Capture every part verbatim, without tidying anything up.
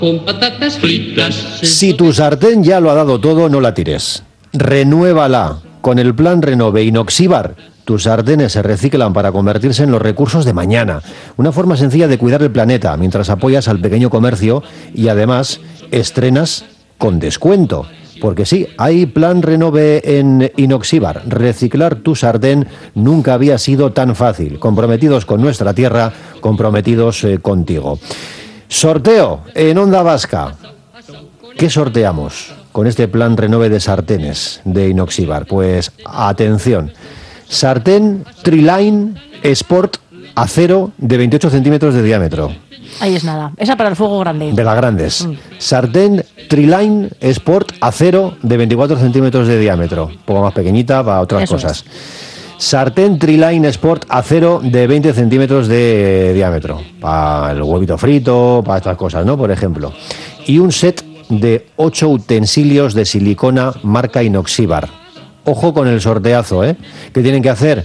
con patatas fritas. Si tu sartén ya lo ha dado todo, no la tires. Renuévala. Con el plan Renove Inoxibar, tus sartenes se reciclan para convertirse en los recursos de mañana. Una forma sencilla de cuidar el planeta mientras apoyas al pequeño comercio y además estrenas con descuento. Porque sí, hay plan Renove en Inoxibar. Reciclar tu sartén nunca había sido tan fácil. Comprometidos con nuestra tierra, comprometidos eh, contigo. Sorteo en Onda Vasca. ¿Qué sorteamos con este plan Renove de sartenes de Inoxibar? Pues atención, sartén Triline Sport acero de veintiocho centímetros de diámetro. Ahí es nada, esa para el fuego grande. De las grandes. Mm. Sartén Triline Sport acero de veinticuatro centímetros de diámetro. Un poco más pequeñita para otras Eso cosas. Es. Sartén Triline Sport acero de veinte centímetros de diámetro. Para el huevito frito, para estas cosas, ¿no? Por ejemplo. Y un set de ocho utensilios de silicona marca Inoxibar. Ojo con el sorteazo, ¿eh? ¿Qué tienen que hacer?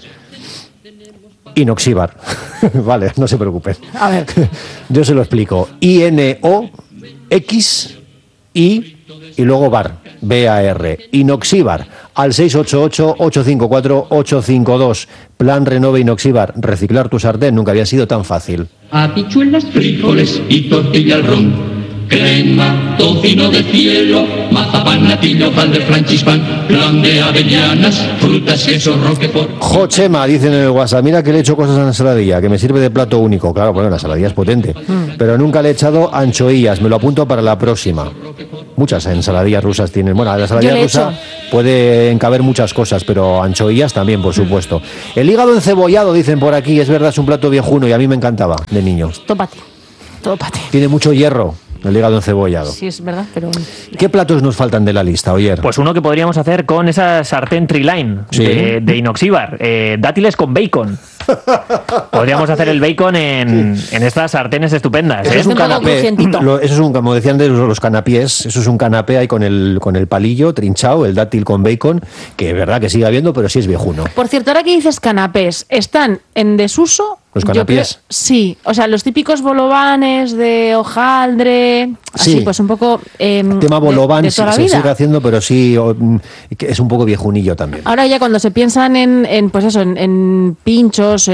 Inoxibar. Vale, no se preocupen. A ver. Yo se lo explico. I N O X I y luego bar. B A R. Inoxibar. Al seis ocho ocho, ocho cinco cuatro, ocho cinco dos. Plan Renove Inoxibar. Reciclar tu sartén nunca había sido tan fácil. Habichuelas, frijoles y tortilla al ron. Crema, tocino de cielo, mazapán, natillo, pan de francispan, plan de avellanas, frutas, queso, roquefort. Jochema, dicen en el WhatsApp, mira que le he hecho cosas a la ensaladilla, que me sirve de plato único. Claro, bueno, la ensaladilla es potente, mm. pero nunca le he echado anchoillas, me lo apunto para la próxima. Muchas ensaladillas rusas tienen. Bueno, la ensaladilla rusa puede encaber muchas cosas, pero anchoillas también, por supuesto. Mm. El hígado encebollado, dicen por aquí, es verdad, es un plato viejuno y a mí me encantaba de niño. Tópate, tópate. Tiene mucho hierro. El hígado encebollado. Sí, es verdad, pero... ¿Qué platos nos faltan de la lista, Oyer? Pues uno que podríamos hacer con esa sartén Triline ¿Sí? de, de Inoxibar. Eh, dátiles con bacon. Podríamos hacer el bacon en, en estas sartenes estupendas. Eso ¿eh? es un canapé. Lo, eso es un, como decían de los, los canapés, eso es un canapé ahí con el, con el palillo trinchado, el dátil con bacon, que es verdad que sigue habiendo, pero sí es viejuno. Por cierto, ahora que dices canapés, ¿están en desuso? ¿Los canapés? Sí, o sea, los típicos bolovanes de hojaldre, así sí. pues un poco... Eh, el tema bolobán de, de toda se, la vida. se sigue haciendo, pero sí o, es un poco viejunillo también. Ahora ya cuando se piensan en, en pues eso, en, en pinchos,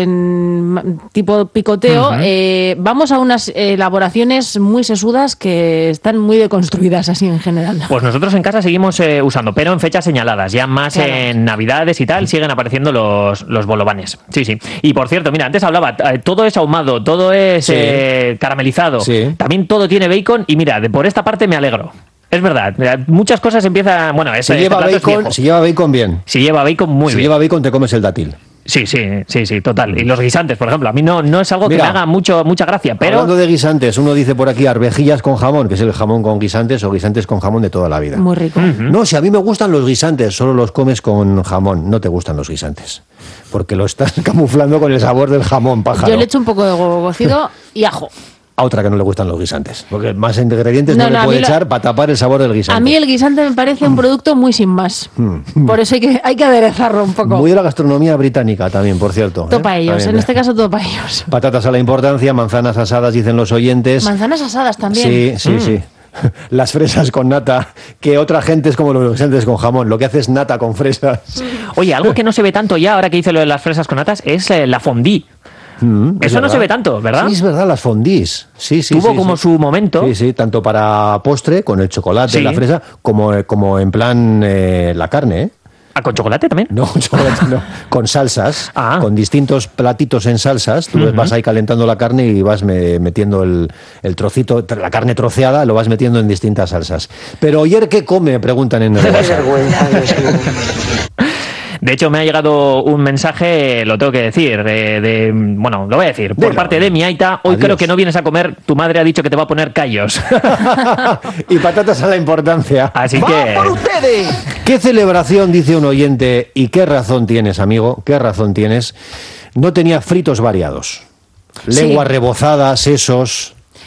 en tipo picoteo, uh-huh. eh, vamos a unas elaboraciones muy sesudas que están muy deconstruidas así en general. Pues nosotros en casa seguimos eh, usando, pero en fechas señaladas, ya más claro. en Navidades y tal, siguen apareciendo los, los bolovanes. Sí, sí. Y por cierto, mira, antes hablaba, todo es ahumado, todo es sí. eh, caramelizado, sí. también todo tiene bacon y mira, de por esta parte me alegro. Es verdad, muchas cosas empiezan... Bueno, si, lleva bacon, si lleva bacon, bien. Si lleva bacon, muy si bien. Si lleva bacon, te comes el dátil. Sí, sí, sí, sí, total. Y los guisantes, por ejemplo, a mí no, no es algo Mira, que me haga mucho, mucha gracia, pero... Hablando de guisantes, uno dice por aquí arvejillas con jamón, que es el jamón con guisantes o guisantes con jamón de toda la vida. Muy rico. Uh-huh. No, si a mí me gustan los guisantes, solo los comes con jamón. No te gustan los guisantes, porque lo estás camuflando con el sabor del jamón, pájaro. Yo le echo un poco de huevo cocido y ajo. A otra que no le gustan los guisantes, porque más ingredientes no, no, no le puede lo... echar para tapar el sabor del guisante. A mí el guisante me parece un producto muy sin más. Por eso hay que, hay que aderezarlo un poco. Muy de la gastronomía británica también, por cierto. Todo ¿eh? para ellos, también, en este caso todo para ellos. Patatas a la importancia, manzanas asadas, dicen los oyentes. Manzanas asadas también. Sí, sí, mm. sí. Las fresas con nata, que otra gente es como los guisantes con jamón, lo que hace es nata con fresas. Oye, algo que no se ve tanto ya, ahora que dice lo de las fresas con natas, es eh, la fondue. Mm, Eso no se ve tanto, ¿verdad? Sí, es verdad, las fondís. Sí, sí, Tuvo sí, como sí. su momento. Sí, sí, tanto para postre, con el chocolate y sí. la fresa, como, como en plan eh, la carne, ¿eh? ¿Ah, con chocolate también? No, chocolate no. Con salsas, ah. con distintos platitos en salsas. Tú uh-huh. vas ahí calentando la carne y vas me, metiendo el, el trocito, la carne troceada, lo vas metiendo en distintas salsas. Pero ayer, ¿qué come? Preguntan en el WhatsApp. De hecho, me ha llegado un mensaje, lo tengo que decir, de, de bueno, lo voy a decir, por Dilo. parte de mi aita, hoy Adiós. creo que no vienes a comer, tu madre ha dicho que te va a poner callos. Y patatas a la importancia. Así ¡Va que... por ustedes! ¿Qué celebración, dice un oyente, y qué razón tienes, amigo, qué razón tienes? No tenía fritos variados. Lengua sí. rebozada, sesos...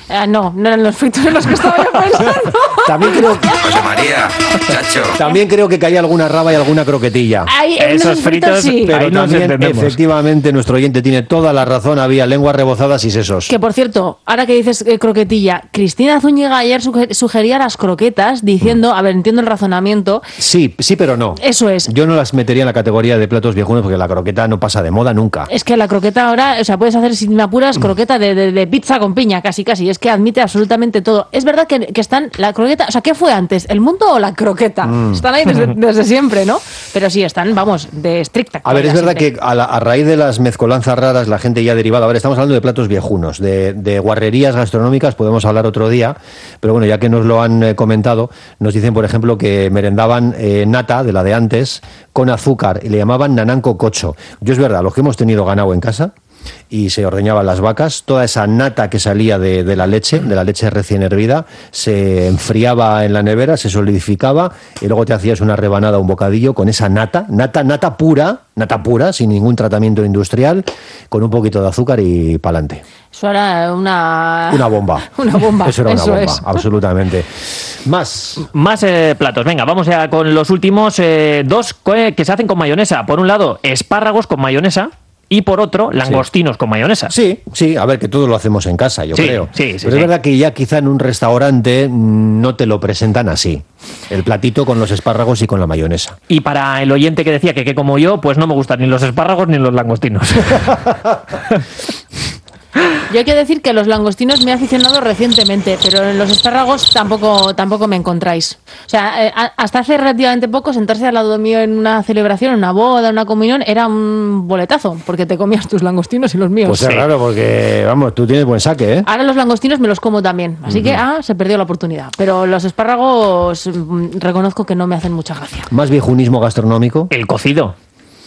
Ah, no, no eran los fritos en los que estaba yo pensando. También creo, José María, chacho. también creo que caía alguna raba y alguna croquetilla. Ahí, en Esos esos fritos, fritos, sí. Pero ahí nos también, entendemos. efectivamente, nuestro oyente tiene toda la razón. Había lenguas rebozadas y sesos. Que por cierto, ahora que dices eh, croquetilla, Cristina Zúñiga ayer suge- sugería las croquetas diciendo, a ver, entiendo el razonamiento, Sí, sí, pero no. eso es. Yo no las metería en la categoría de platos viejunos porque la croqueta no pasa de moda nunca. Es que la croqueta ahora, o sea, puedes hacer, si me apuras, croqueta de, de, de pizza con piña, casi, casi. Es que admite absolutamente todo. Es verdad que, que están, la croqueta, o sea, ¿qué fue antes? ¿El mundo o la croqueta? Están ahí desde, desde siempre, ¿no? Pero sí, están, vamos, de estricta. A ver, es verdad siempre. que a, la- a raíz de las mezcolanzas raras la gente ya ha derivado. A ver, estamos hablando de platos viejunos, de, de guarrerías gastronómicas, podemos hablar otro día, pero bueno, ya que nos lo han eh, comentado, nos dicen, por ejemplo, que merendaban eh, nata, de la de antes, con azúcar, y le llamaban nananco cocho. Yo es verdad, los que hemos tenido ganado en casa, y se ordeñaban las vacas, toda esa nata que salía de, de la leche, de la leche recién hervida, se enfriaba en la nevera, se solidificaba y luego te hacías una rebanada, un bocadillo con esa nata, nata, nata pura, nata pura, sin ningún tratamiento industrial, con un poquito de azúcar y pa'lante. Eso era una... Una bomba. Una bomba, Eso era una eso bomba, es. absolutamente. Más. Más eh, platos. Venga, vamos ya con los últimos eh, dos co- que se hacen con mayonesa. Por un lado, espárragos con mayonesa. Y por otro, langostinos con mayonesa. Sí, sí, a ver, que todo lo hacemos en casa, yo Sí, creo. sí, sí, Pero sí. es verdad que ya quizá en un restaurante mm, no te lo presentan así. El platito con los espárragos y con la mayonesa. Y para el oyente que decía que, que como yo, pues no me gustan ni los espárragos ni los langostinos. Yo hay que decir que los langostinos me he aficionado recientemente, pero en los espárragos tampoco, tampoco me encontráis. O sea, eh, a- hasta hace relativamente poco sentarse al lado mío en una celebración, en una boda, en una comunión, era un boletazo, porque te comías tus langostinos y los míos. Pues es Sí. raro porque, vamos, tú tienes buen saque, ¿eh? Ahora los langostinos me los como también, así que ah, se perdió la oportunidad. Pero los espárragos mm, reconozco que no me hacen mucha gracia. Más viejunismo gastronómico. El cocido.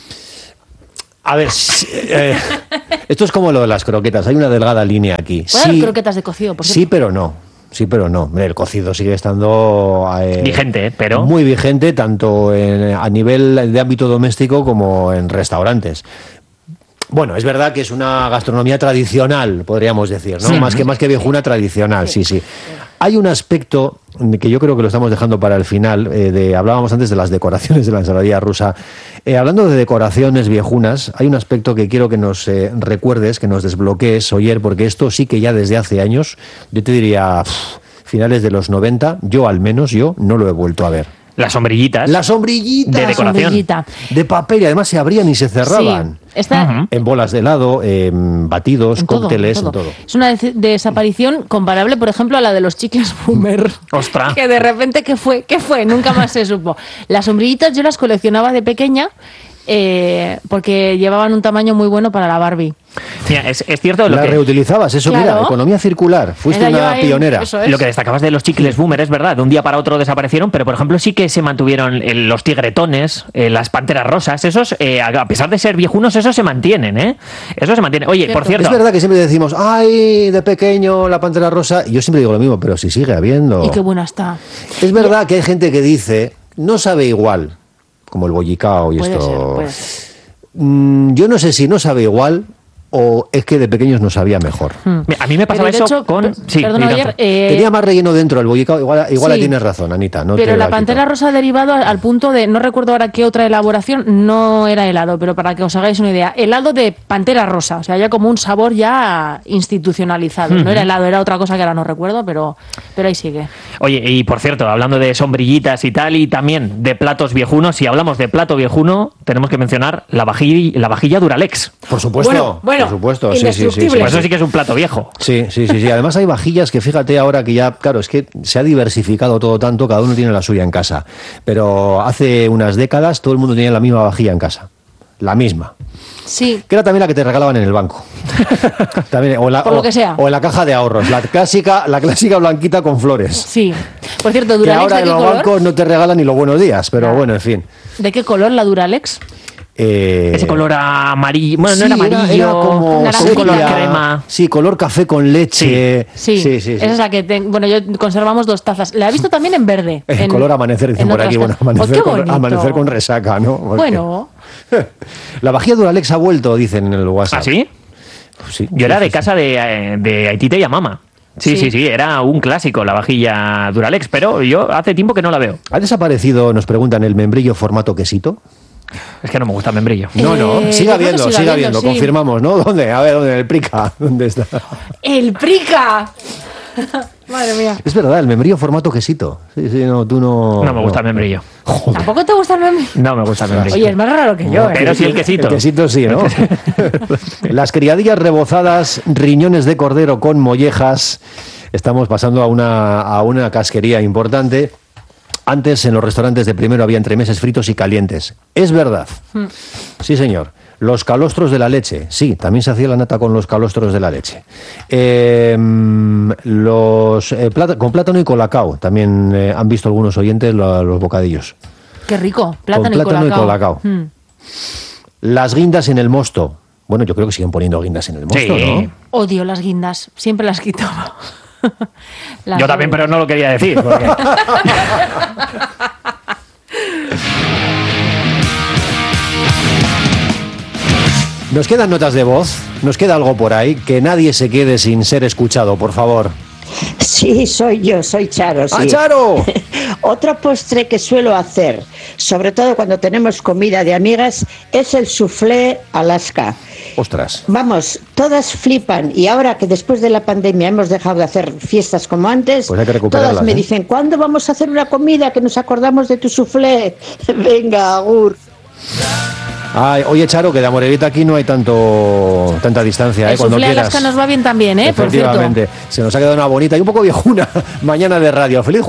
A ver, sí, eh, esto es como lo de las croquetas, hay una delgada línea aquí. Puede haber croquetas de cocido, por sí, cierto. pero no. Sí, pero no. El cocido sigue estando eh, Vigente, ¿eh? Pero- muy vigente tanto en- a nivel de ámbito doméstico como en restaurantes. Bueno, es verdad que es una gastronomía tradicional, podríamos decir, ¿no? Sí. Más que más que viejuna, tradicional, sí, sí. Hay un aspecto que yo creo que lo estamos dejando para el final. Eh, de, hablábamos antes de las decoraciones de la ensaladilla rusa. Eh, hablando de decoraciones viejunas, hay un aspecto que quiero que nos eh, recuerdes, que nos desbloquees, Oyer, porque esto sí que ya desde hace años, yo te diría pff, finales de los noventa, yo al menos, yo no lo he vuelto a ver. Las sombrillitas. Las sombrillitas De decoración. Sombrillita. de papel y además se abrían y se cerraban. Sí, está Ujú. En bolas de helado, en batidos, en todo, cócteles, en en todo. todo. Es una des- desaparición comparable, por ejemplo, a la de los chicles Boomer. Ostras. Que de repente, ¿qué fue? ¿Qué fue? Nunca más se supo. Las sombrillitas yo las coleccionaba de pequeña eh, porque llevaban un tamaño muy bueno para la Barbie. Mira, es, es cierto lo Las que, reutilizabas, eso, Claro. mira, economía circular. Fuiste Era yo una ahí, pionera. eso es. lo que destacabas de los chicles boomer, es verdad. De un día para otro desaparecieron, pero por ejemplo sí que se mantuvieron eh, los tigretones, eh, las panteras rosas. Esos, eh, a a pesar de ser viejunos, esos se mantienen, ¿eh? Eso se mantiene. Oye, por Cierto. cierto. Es verdad que siempre decimos, ay, de pequeño la pantera rosa. Y yo siempre digo lo mismo, pero si sigue habiendo. Y qué buena está. Es verdad que hay gente que dice, no sabe igual, como el bollicao y Puede esto. ser, puede ser. Mm, yo no sé si no sabe igual o es que de pequeños no sabía mejor. A mí me pasaba Pero de eso hecho, con. per- Sí, perdona, Iranzo. ayer, eh, Tenía más relleno dentro el bollicao. Igual, igual sí. tienes razón, Anita. No pero te la quito. pantera rosa ha derivado al, al punto de, no recuerdo ahora qué otra elaboración, no era helado, pero para que os hagáis una idea, helado de pantera rosa, o sea, ya como un sabor ya institucionalizado. No era helado, era otra cosa que ahora no recuerdo, pero, pero ahí sigue. Oye, y por cierto, hablando de sombrillitas y tal, y también de platos viejunos, si hablamos de plato viejuno, tenemos que mencionar la vajilla, la vajilla Duralex. Por supuesto, Bueno, bueno, por supuesto, sí, sí, sí, sí, indestructible. Pues sí. eso sí que es un plato viejo. Sí, sí, sí, sí. Además hay vajillas que fíjate ahora que ya, claro, es que se ha diversificado todo tanto, cada uno tiene la suya en casa. Pero hace unas décadas todo el mundo tenía la misma vajilla en casa. La misma. Sí, Que era también la que te regalaban en el banco. También, o, en la, Por lo o- que sea. o en la caja de ahorros. La clásica, la clásica blanquita con flores. sí. Por cierto, Que Duralex, ahora ¿de en qué los color? bancos no te regalan ni los buenos días, pero Claro. bueno, en fin. ¿De qué color la Duralex? Eh, Ese color amarillo. Bueno, sí, no era amarillo. era como naranja. un color sepia. crema. Sí, color café con leche. Sí, sí, sí, sí. esa es la que ten- bueno, yo conservamos dos tazas. La he visto también en verde. El en- color amanecer, dicen en por otras aquí. Bueno, tazas. ¡Oh, amanecer, qué con, bonito! amanecer con resaca, ¿no? Porque- Bueno, La vajilla Duralex ha vuelto, dicen en el WhatsApp. ¿Ah, sí? Pues sí, Yo era sí, de sí, casa de, eh, de Aitite y Amama. Sí, sí, sí, sí, era un clásico la vajilla Duralex, pero yo hace tiempo que no la veo. ¿Ha desaparecido, nos preguntan, el membrillo formato quesito? Es que no me gusta el membrillo. No, no, Eh, siga yo creo que viendo, siga siga habiendo, viendo, sí. confirmamos, ¿no? ¿Dónde? A ver, ¿dónde? El Prica, ¿dónde está? ¡El Prica! Madre mía. Es verdad, el membrillo formato quesito. Sí, sí, no, tú no... No me gusta el membrillo. ¿Tampoco te gusta el membrillo? No me gusta el membrillo. Oye, es más raro que yo, ¿eh? Pero sí el quesito. El quesito sí, ¿no? Las criadillas rebozadas, riñones de cordero con mollejas. Estamos pasando a una, a una casquería importante. Antes en los restaurantes de primero había entremeses fritos y calientes. Es verdad. Sí, señor. Los calostros de la leche. Sí, también se hacía la nata con los calostros de la leche. Eh, los eh, plata, con plátano y colacao. También eh, han visto algunos oyentes lo, los bocadillos. Qué rico, plátano, Con plátano y y colacao. colacao. Mm. Las guindas en el mosto. Bueno, yo creo que siguen poniendo guindas en el mosto, Sí. ¿no? Odio las guindas, siempre las quitaba. Las Yo también, pero no lo quería decir. Porque... Nos quedan notas de voz, nos queda algo por ahí, que nadie se quede sin ser escuchado, por favor. Sí, soy yo, soy Charo. Sí. ¡Ah, Charo! Otro postre que suelo hacer, sobre todo cuando tenemos comida de amigas, es el soufflé Alaska. Ostras. Vamos, todas flipan y ahora que después de la pandemia hemos dejado de hacer fiestas como antes, Pues hay que recuperarlas, todas me ¿eh? dicen, ¿cuándo vamos a hacer una comida que nos acordamos de tu soufflé? Venga, agur. Ay, oye, Charo, que de Amorevita aquí no hay tanto tanta distancia, ¿eh? El Cuando soufflé quieras. Alaska nos va bien también, ¿eh? Por cierto. Efectivamente. Se nos ha quedado una bonita y un poco viejuna mañana de radio. ¡Feliz